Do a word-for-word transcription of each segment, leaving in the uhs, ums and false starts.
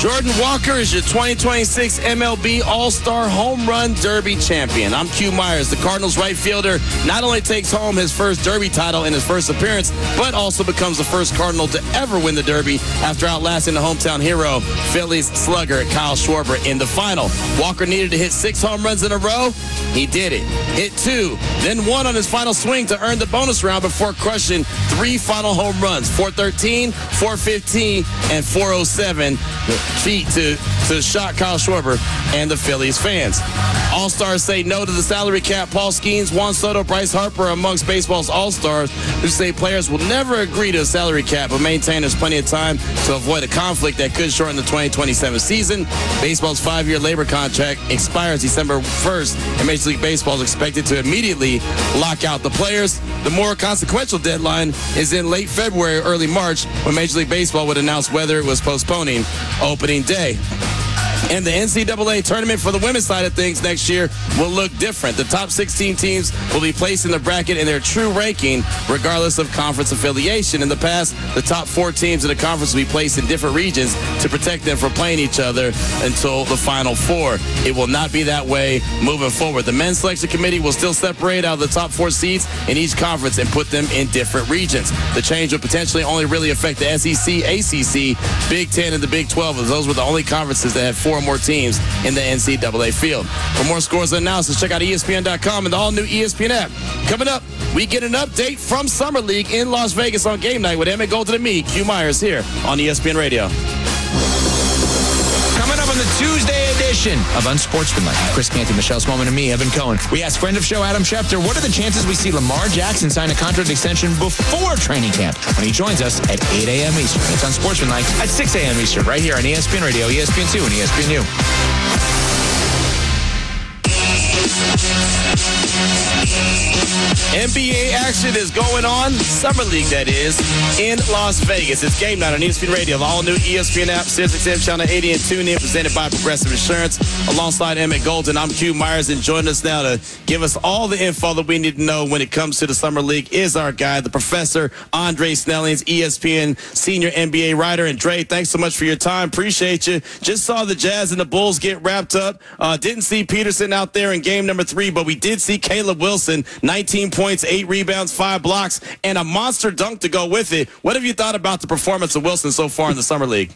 Jordan Walker is your twenty twenty-six M L B All-Star Home Run Derby champion. I'm Q Myers. The Cardinals right fielder not only takes home his first Derby title in his first appearance, but also becomes the first Cardinal to ever win the Derby after outlasting the hometown hero, Phillies slugger Kyle Schwarber in the final. Walker needed to hit six home runs in a row. He did it. Hit two, then one on his final swing to earn the bonus round before crushing three final home runs, four thirteen, four fifteen, and four oh seven feet to, to shock Kyle Schwarber and the Phillies fans. All-Stars say no to the salary cap. Paul Skeens, Juan Soto, Bryce Harper are amongst baseball's All-Stars who say players will never agree to a salary cap but maintain there's plenty of time to avoid a conflict that could shorten the twenty twenty-seven season. Baseball's five-year labor contract expires December first, and Major League Baseball is expected to immediately lock out the players. The more consequential deadline is in late February or early March, when Major League Baseball would announce whether it was postponing opening day. And the N C double A tournament for the women's side of things next year will look different. The top sixteen teams will be placed in the bracket in their true ranking, regardless of conference affiliation. In the past, the top four teams in the conference will be placed in different regions to protect them from playing each other until the final four. It will not be that way moving forward. The men's selection committee will still separate out the top four seeds in each conference and put them in different regions. The change will potentially only really affect the S E C, A C C, Big Ten, and the Big twelve, as those were the only conferences that had four or more teams in the N C double A field. For more scores and analysis, check out E S P N dot com and the all-new E S P N app. Coming up, we get an update from Summer League in Las Vegas on game night with Emmett Golden and me, Q Myers, here on E S P N Radio. Coming up on the Tuesday edition of Unsportsmanlike, Chris Canty, Michelle Smallman, and me, Evan Cohen. We asked friend of show Adam Schefter, what are the chances we see Lamar Jackson sign a contract extension before training camp when he joins us at eight a.m. Eastern. It's Unsportsmanlike at six a.m. Eastern, right here on E S P N Radio, E S P N two, and E S P N U. N B A action is going on, Summer League that is, in Las Vegas. It's game night on E S P N Radio, the all-new E S P N app, Sirius X M Channel eighty, and tune in, presented by Progressive Insurance. Alongside Emmett Golden, I'm Q Myers, and joining us now to give us all the info that we need to know when it comes to the Summer League is our guy, the Professor Andre Snellings, E S P N senior N B A writer. And Dre, thanks so much for your time. Appreciate you. Just saw the Jazz and the Bulls get wrapped up. Uh, didn't see Peterson out there in game number three, but we did see Caleb Wilson, nineteen points, eight rebounds, five blocks, and a monster dunk to go with it. What have you thought about the performance of Wilson so far in the Summer League?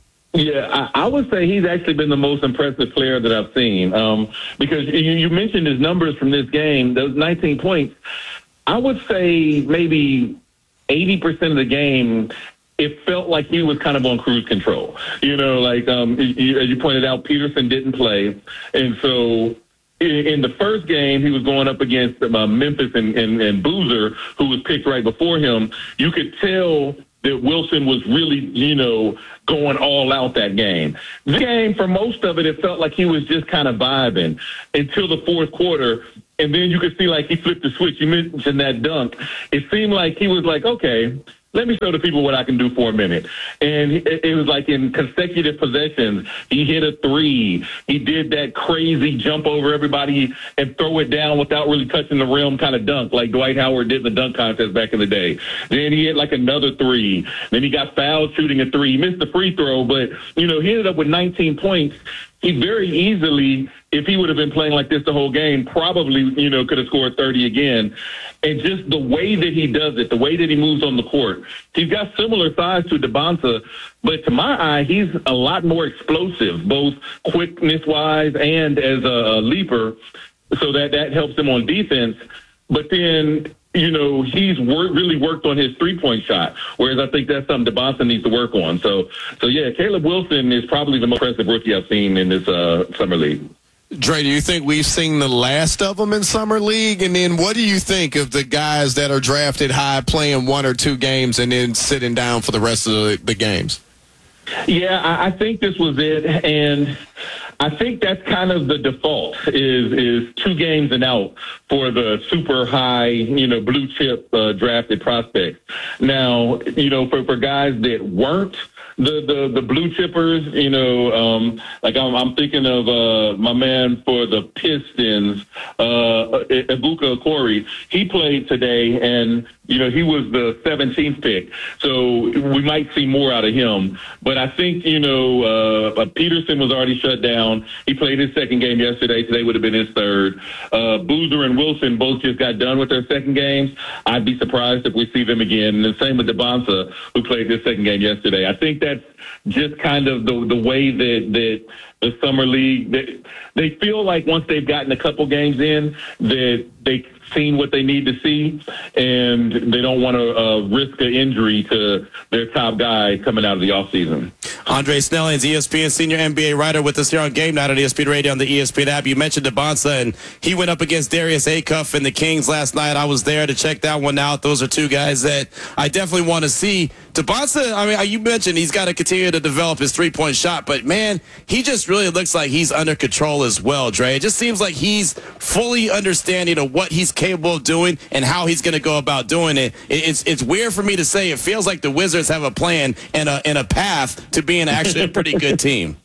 Yeah, I, I would say he's actually been the most impressive player that I've seen. Um, because you, you mentioned his numbers from this game, those nineteen points. I would say maybe eighty percent of the game, it felt like he was kind of on cruise control. You know, like um, you, as you pointed out, Peterson didn't play. And so in the first game, he was going up against uh, Memphis and, and, and Boozer, who was picked right before him. You could tell that Wilson was really, you know, going all out that game. The game, for most of it, it felt like he was just kind of vibing until the fourth quarter. And then you could see, like, he flipped the switch. You mentioned that dunk. It seemed like he was like, okay, let me show the people what I can do for a minute. And it was like in consecutive possessions, he hit a three. He did that crazy jump over everybody and throw it down without really touching the rim kind of dunk, like Dwight Howard did in the dunk contest back in the day. Then he hit like another three. Then he got fouled shooting a three. He missed the free throw, but, you know, he ended up with nineteen points. He very easily, if he would have been playing like this the whole game, probably, you know, could have scored thirty again. And just the way that he does it, the way that he moves on the court, he's got similar size to Devonta, but to my eye, he's a lot more explosive, both quickness-wise and as a leaper, so that, that helps him on defense. But then, you know, he's wor- really worked on his three-point shot, whereas I think that's something Devonta needs to work on. So, so yeah, Caleb Wilson is probably the most impressive rookie I've seen in this uh, Summer League. Dre, do you think we've seen the last of them in Summer League? And then what do you think of the guys that are drafted high playing one or two games and then sitting down for the rest of the, the games? Yeah, I, I think this was it. And I think that's kind of the default is is two games and out for the super high, you know, blue chip uh, drafted prospects. Now, you know, for, for guys that weren't the, the, the blue chippers, you know, um, like I'm, I'm thinking of uh, my man for the Pistons, uh, Ibuka Okori. He played today, and You know, he was the seventeenth pick, so we might see more out of him. But I think, you know, uh, Peterson was already shut down. He played his second game yesterday. Today would have been his third. Uh, Boozer and Wilson both just got done with their second games. I'd be surprised if we see them again. And the same with DeBonsa, who played his second game yesterday. I think that's just kind of the the way that that the summer league, that they feel like once they've gotten a couple games in, that they seen what they need to see, and they don't want to uh, risk an injury to their top guy coming out of the offseason. Andre Snellings, E S P N senior N B A writer, with us here on Game Night on E S P N Radio on the E S P N app. You mentioned DeBonsa, and he went up against Darius Acuff and the Kings last night. I was there to check that one out. Those are two guys that I definitely want to see. DeBonsa, I mean, you mentioned he's got to continue to develop his three-point shot, but, man, he just really looks like he's under control as well, Dre. It just seems like he's fully understanding of what he's capable of doing and how he's going to go about doing it. It's it's weird for me to say. It feels like the Wizards have a plan and a, and a path to being actually a pretty good team.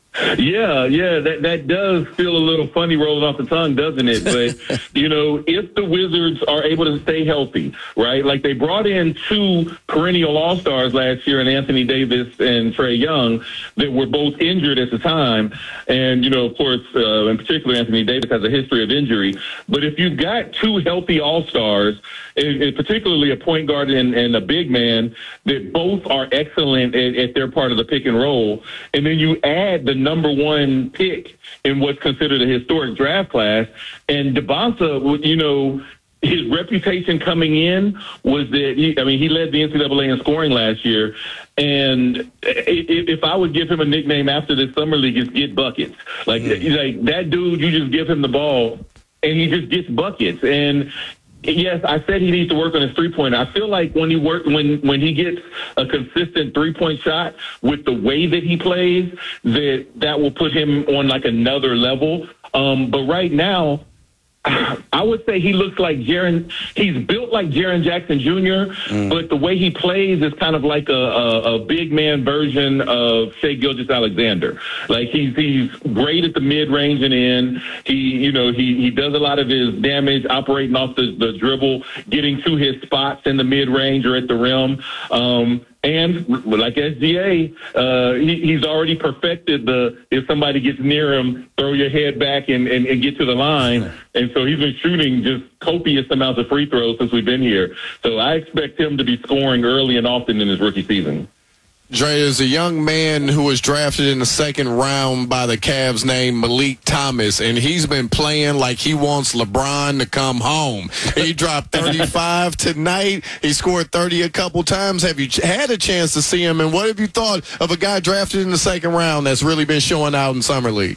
Yeah, yeah, that that does feel a little funny rolling off the tongue, doesn't it? But, you know, if the Wizards are able to stay healthy, right, like they brought in two perennial all-stars last year in Anthony Davis and Trae Young that were both injured at the time. And, you know, of course, uh, in particular, Anthony Davis has a history of injury. But if you've got two healthy all-stars, and, and particularly a point guard and, and a big man that both are excellent at, at their part of the pick and roll, and then you add the number one pick in what's considered a historic draft class, and DeBonsa, you know, his reputation coming in was that he, I mean, he led the N C double A in scoring last year. And if I would give him a nickname after this summer league, it's Get Buckets. Like, mm. like that dude, you just give him the ball and he just gets buckets. And yes, I said he needs to work on his three-pointer. I feel like when he work, when when he gets a consistent three-point shot with the way that he plays, that that will put him on like another level. Um, but right now, I would say he looks like Jaren. He's built like Jaren Jackson Junior, mm. but the way he plays is kind of like a, a, a big man version of Shai Gilgeous-Alexander. Like he's he's great at the mid range and in. He you know he he does a lot of his damage operating off the, the dribble, getting to his spots in the mid range or at the rim. Um, And like S G A, uh, he, he's already perfected the if somebody gets near him, throw your head back and, and, and get to the line. And so he's been shooting just copious amounts of free throws since we've been here. So I expect him to be scoring early and often in his rookie season. Dre, is a young man who was drafted in the second round by the Cavs named Malik Thomas, and he's been playing like he wants LeBron to come home. He dropped thirty-five tonight. He scored thirty a couple times. Have you had a chance to see him, and what have you thought of a guy drafted in the second round that's really been showing out in Summer League?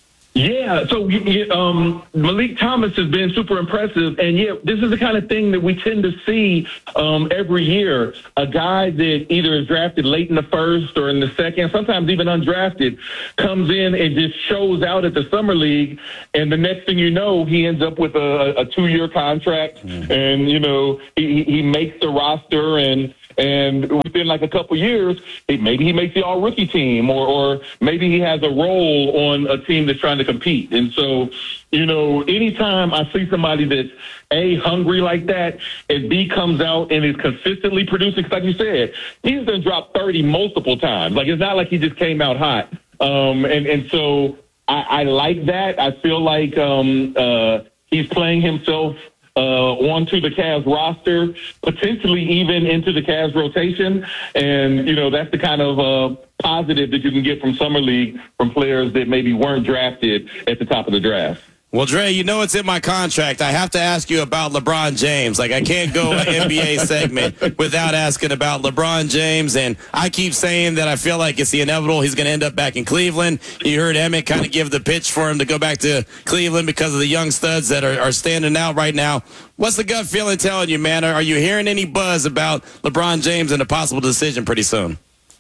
Yeah, so um, Malik Thomas has been super impressive, and yeah, this is the kind of thing that we tend to see um, every year. A guy that either is drafted late in the first or in the second, sometimes even undrafted, comes in and just shows out at the Summer League, and the next thing you know, he ends up with a, a two-year contract, mm-hmm. and, you know, he, he makes the roster, and And within like a couple years, maybe he makes the all-rookie team, or, or maybe he has a role on a team that's trying to compete. And so, you know, anytime I see somebody that's, A, hungry like that, and B, comes out and is consistently producing, like you said, he's been dropped thirty multiple times. Like, it's not like he just came out hot. Um, and, and so I, I like that. I feel like um, uh, he's playing himself Uh, onto the Cavs roster, potentially even into the Cavs rotation. And, you know, that's the kind of uh, positive that you can get from Summer League from players that maybe weren't drafted at the top of the draft. Well, Dre, you know it's in my contract. I have to ask you about LeBron James. Like, I can't go an N B A segment without asking about LeBron James. And I keep saying that I feel like it's the inevitable. He's going to end up back in Cleveland. You heard Emmett kind of give the pitch for him to go back to Cleveland because of the young studs that are, are standing out right now. What's the gut feeling telling you, man? Are you hearing any buzz about LeBron James and a possible decision pretty soon?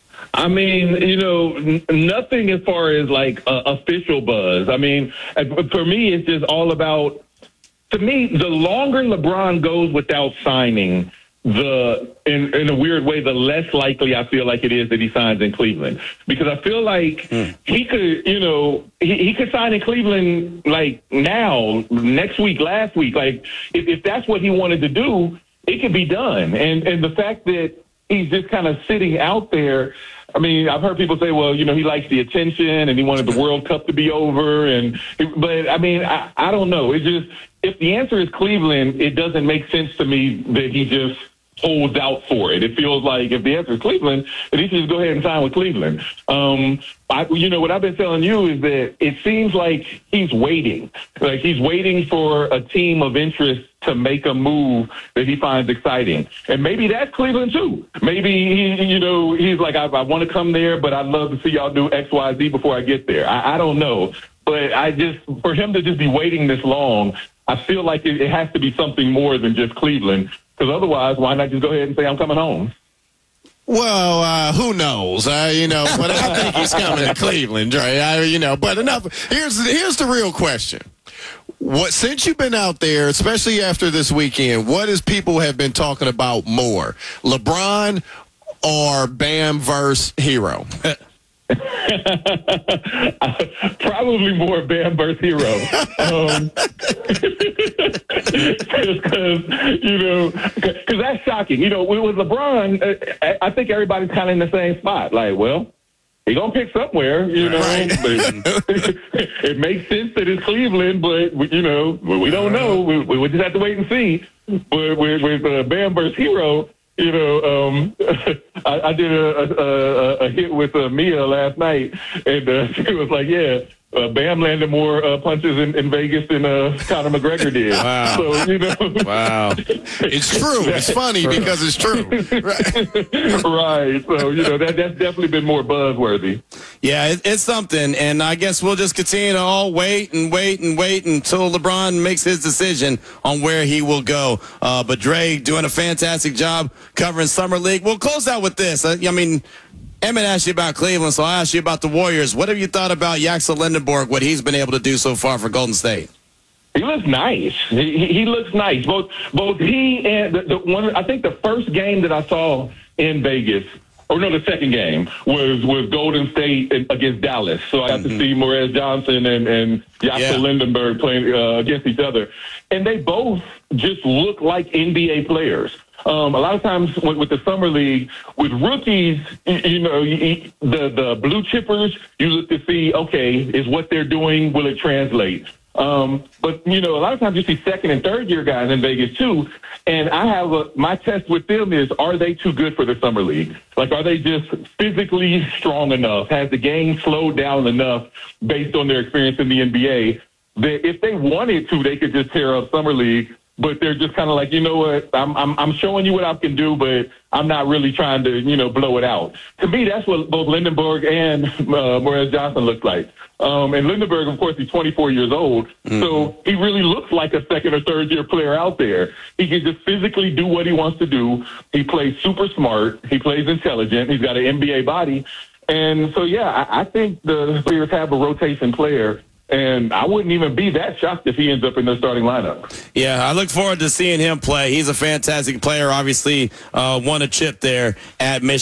I mean, you know, n- nothing as far as like uh, official buzz. I mean, for me, it's just all about, to me, the longer LeBron goes without signing, the in, in a weird way, the less likely I feel like it is that he signs in Cleveland. Because I feel like mm. he could, you know, he, he could sign in Cleveland like now, next week, last week. Like, if, if that's what he wanted to do, it could be done. And and the fact that he's just kind of sitting out there, I mean, I've heard people say, well, you know, he likes the attention and he wanted the World Cup to be over. And but, I mean, I, I don't know. It just, if the answer is Cleveland, it doesn't make sense to me that he just holds out for it. It feels like if the answer is Cleveland, then he should just go ahead and sign with Cleveland. Um, I, you know, what I've been telling you is that it seems like he's waiting. Like he's waiting for a team of interest to make a move that he finds exciting. And maybe that's Cleveland too. Maybe he, you know, he's like, I, I want to come there, but I'd love to see y'all do X, Y, Z before I get there. I, I don't know. But I just, for him to just be waiting this long, I feel like it, it has to be something more than just Cleveland. Because otherwise, why not just go ahead and say I'm coming home? Well, uh, who knows? Uh, you know, but I think he's coming to Cleveland, Dre. I, you know, but enough. Here's here's the real question. What, since you've been out there, especially after this weekend, what is people have been talking about more, LeBron or Bam versus Hero? Probably more Bam versus Hero. Um, because, you know, because that's shocking. You know, with LeBron, I, I think everybody's kind of in the same spot. Like, well, he's going to pick somewhere, you know. Right. But it, it makes sense that it's Cleveland, but, you know, we don't know. We, we just have to wait and see. But with, with uh, Bam versus Hero, you know, um, I, I did a, a, a hit with uh, Mia last night, and uh, she was like, yeah, uh, Bam landed more uh, punches in, in Vegas than uh, Conor McGregor did. Wow. So, you know. Wow. It's true. It's funny true. because it's true. Right. Right. So, you know, that, that's definitely been more buzzworthy. Yeah, it, it's something, and I guess we'll just continue to all wait and wait and wait until LeBron makes his decision on where he will go. Uh, but Dre doing a fantastic job covering Summer League. We'll close out with this. I, I mean, Emmett asked you about Cleveland, so I'll ask you about the Warriors. What have you thought about Yaxel Lindenberg, what he's been able to do so far for Golden State? He looks nice. He, he looks nice. Both both he and the, the one. I think the first game that I saw in Vegas, or no, the second game was was Golden State against Dallas. So I got mm-hmm. to see Morez Johnson and and Yaxel yeah. Lindenberg playing uh, against each other, and they both just look like N B A players. Um, a lot of times with, with the summer league, with rookies, you, you know, you, the the blue chippers, you look to see, okay, is what they're doing, will it translate? Um, but, you know, a lot of times you see second and third year guys in Vegas too. And I have a, my test with them is, are they too good for the summer league? Like, are they just physically strong enough? Has the game slowed down enough based on their experience in the N B A that if they wanted to, they could just tear up summer league? But they're just kind of like, you know what, I'm, I'm I'm showing you what I can do, but I'm not really trying to, you know, blow it out. To me, that's what both Lindenberg and uh, Morez Johnson look like. Um, and Lindenberg, of course, he's twenty-four years old, mm-hmm. so he really looks like a second or third year player out there. He can just physically do what he wants to do. He plays super smart. He plays intelligent. He's got an N B A body. And so, yeah, I, I think the Warriors have a rotation player. And I wouldn't even be that shocked if he ends up in the starting lineup. Yeah, I look forward to seeing him play. He's a fantastic player, obviously uh, won a chip there at Michigan.